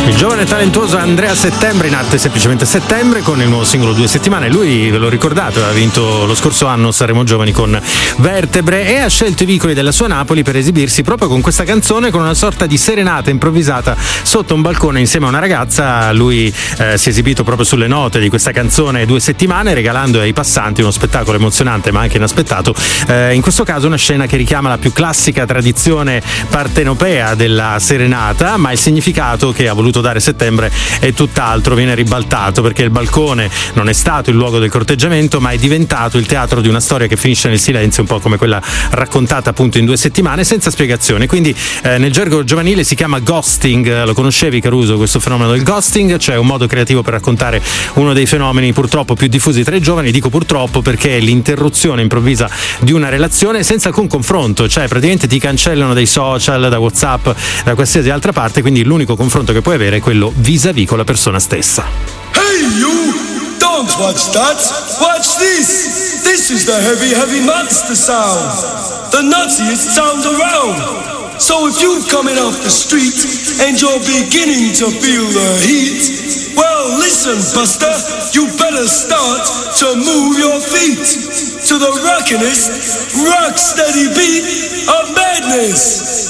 Il giovane e talentuoso Andrea Settembre, in arte semplicemente Settembre, con il nuovo singolo 2 settimane. Lui, ve lo ricordate, aveva vinto lo scorso anno Sanremo Giovani con Vertebre e ha scelto i vicoli della sua Napoli per esibirsi proprio con questa canzone, con una sorta di serenata improvvisata sotto un balcone insieme a una ragazza. Lui si è esibito proprio sulle note di questa canzone 2 settimane, regalando ai passanti uno spettacolo emozionante ma anche inaspettato. In questo caso una scena che richiama la più classica tradizione partenopea della serenata, ma il significato che ha voluto dare Settembre è tutt'altro, viene ribaltato, perché il balcone non è stato il luogo del corteggiamento ma è diventato il teatro di una storia che finisce nel silenzio, un po' come quella raccontata appunto in 2 settimane senza spiegazione. Quindi nel gergo giovanile si chiama ghosting. Lo conoscevi, Caruso, questo fenomeno del ghosting? Cioè un modo creativo per raccontare uno dei fenomeni purtroppo più diffusi tra i giovani. Dico purtroppo perché è l'interruzione improvvisa di una relazione senza alcun confronto, cioè praticamente ti cancellano dai social, da WhatsApp, da qualsiasi altra parte, quindi l'unico confronto che puoi avere è quello vis-à-vis con la persona stessa. Hey you! Don't watch that! Watch this! This is the heavy monster sound! The nuttiest sound around! So if you're coming off the street and you're beginning to feel the heat, well listen Buster, you better start to move your feet to the rockin'est, rock steady beat of madness!